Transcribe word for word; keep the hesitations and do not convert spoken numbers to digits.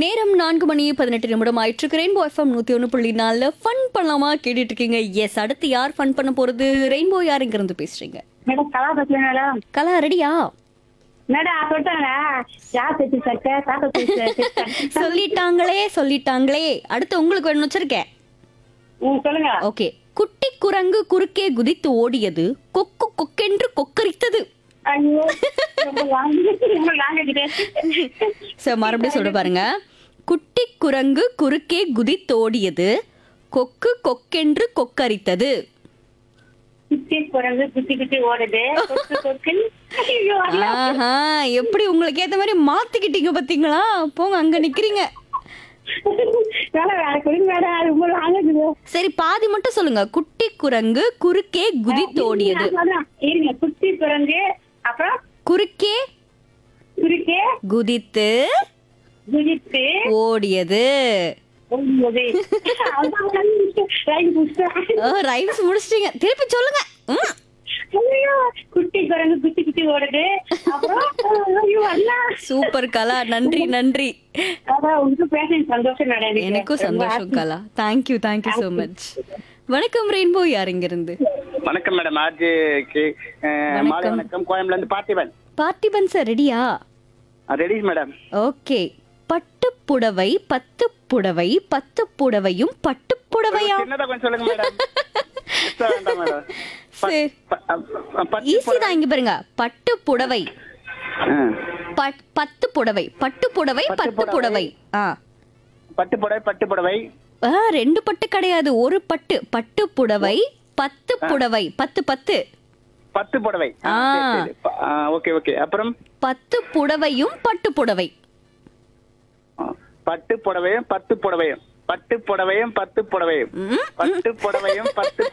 நேரம் நான்கு மணி பதினெட்டு நிமிடம் ஆயிட்டு ரெயின்போ எஃப்எம் நூத்தி ஒன்று புள்ளி நாலுல ஃபன் பண்ணலாமா கேட்டுட்டு இருக்கீங்க. எஸ், அடுத்து யார் ஃபன் பண்ண போறது? ரெயின்போ யார் இங்க இருந்து பேசுறீங்க? மேடம் கலா பேசுறேன் மேடம். கலா ரெடியா? மேடம் சொல்லிட்டாங்க யார் தைச்சு சட்டை தாத்தா தைச்சு சொல்லிட்டாங்களே சொல்லிட்டாங்களே. அடுத்து உங்களுக்கு வேணும் வச்சிருக்கேன். ம் சொல்லுங்க. ஓகே. குட்டி குரங்கு குறுக்கே குதித்து ஓடியது, கொக்கு கொக்கென்று கொக்கரித்தது. ஐயோ ரொம்ப லாங்குவேஜ் ரொம்ப லாங்குவேஜ் சரி, மறுபடியும் சொல்ல பாருங்க. குட்டி குரங்கு குறுக்கே குதித்தோடியது, கொக்கு கொக்கென்று கொக்கரித்தது. குட்டி குரங்கு குத்தி குத்தி ஓடுது கொக்கு கொக்கு. ஐயோ ஆஹா, எப்படி உங்களுக்கு ஏத்த மாதிரி மாத்திக்கிட்டீங்க பாத்தீங்களா? போங்க, அங்க நிக்கிறீங்க. வேலை வேலை கொடுங்க மேடம், அது ரொம்ப லாங்குவேஜ். சரி, பாதி மட்டும் சொல்லுங்க. குட்டி குரங்கு குறுக்கே குதித்தோடியது. இருங்க. குட்டி குரங்கு அப்புறம் குறுக்கே குறுக்கே குதித்து குதித்து ஓடியது. ஓடும்போது ரைம்ஸ் முடிச்சிட்டீங்க. திருப்பி சொல்லுங்க. ம். ஐயோ குட்டி குரங்கு குத்தி குத்தி ஓடுது அப்புறம் ஐயோ அண்ணா. சூப்பர் கலா, நன்றி நன்றி. அதான் உங்களுக்கு பேசுறது சந்தோஷம் மேடம். எனக்கும் சந்தோஷம் கலா. Thank you thank you so much. வணக்கம் ரெயின்போ யார் இங்க இருந்து? வணக்கம் மேடம். ஆர்ஜே கே மாலை வணக்கம். கோயம்புல இருந்து பார்த்திபன். பார்த்திபன் சார் ரெடியா? Ready madam. ஓகே. பட்டு புடவை பத்து புடவை பத்து புடவையும் பட்டு புடவையா? சின்னதா கொஞ்சம் சொல்லுங்க மேடம். பெருசா வேண்டாம் மேடம். சரி, ஈஸி தான். இங்க பாருங்க. பட்டு புடவை பட்- பத்து புடவை பட்டு புடவை பத்து புடவை. ஆ பட்டு புடவை பட்டு புடவை ஆ, ரெண்டு பட்டு கிடையாது, ஒரு பட்டு. பட்டு புடவை பத்து புடவை. பத்து பத்து பத்து புடவை. ஆ. Okay okay. அப்புறம் பத்து புடவையும் பட்டு புடவை. பட்டு புடவையும் பத்து புடவையும் பட்டு புடவையும் பத்து புடவையும் ம், பட்டு புடவையும் பத்து